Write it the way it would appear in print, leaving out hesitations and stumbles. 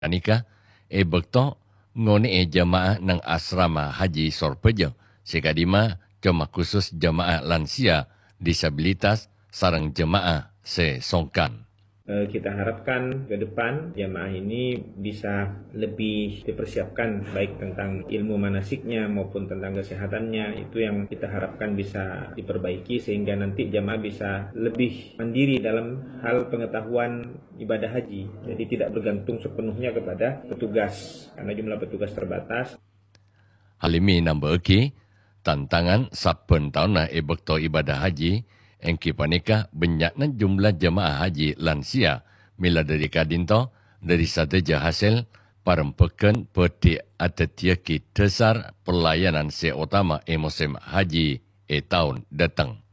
Anika, bekto ngone jamaah nang asrama haji Sorpejo, sekadima cuma khusus jamaah lansia, disabilitas, sarang jemaah songkan. Kita harapkan ke depan jamaah ini bisa lebih dipersiapkan baik tentang ilmu manasiknya maupun tentang kesehatannya. Itu yang kita harapkan bisa diperbaiki sehingga nanti jamaah bisa lebih mandiri dalam hal pengetahuan ibadah haji. Jadi tidak bergantung sepenuhnya kepada petugas karena jumlah petugas terbatas. Hal ini nambah tantangan saben tahun bekto ibadah haji engki panika banyaknya jumlah jemaah haji lansia mila dari kadinto dari sateja hasil parempekan peti atetia ki dasar pelayanan seutama musim haji tahun datang.